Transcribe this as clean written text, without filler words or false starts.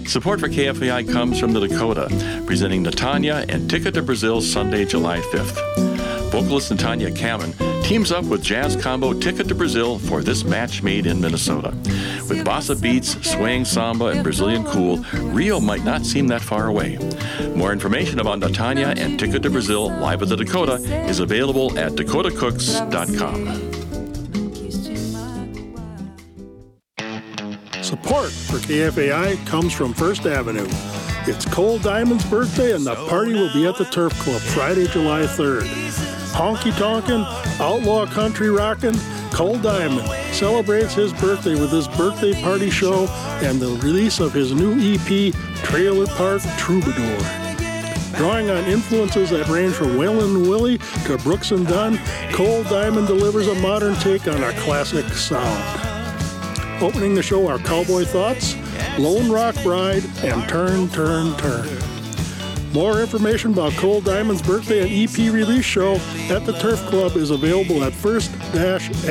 Support for KFAI comes from the Dakota, presenting Natanya and Ticket to Brazil Sunday, July 5th. Vocalist Natanya Kamen teams up with jazz combo Ticket to Brazil for this match made in Minnesota. With bossa beats, swaying samba, and Brazilian cool, Rio might not seem that far away. More information about Natanya and Ticket to Brazil live at the Dakota is available at dakotacooks.com. Support for KFAI comes from First Avenue. It's Cole Diamond's birthday, and the party will be at the Turf Club Friday, July 3rd. Honky-tonkin', outlaw country rockin', Cole Diamond celebrates his birthday with his birthday party show and the release of his new EP, Trailer Park Troubadour. Drawing on influences that range from Waylon and Willie to Brooks and Dunn, Cole Diamond delivers a modern take on a classic sound. Opening the show are Cowboy Thoughts, Lone Rock Bride, and Turn, Turn, Turn. More information about Cole Diamond's birthday and EP release show at the Turf Club is available at first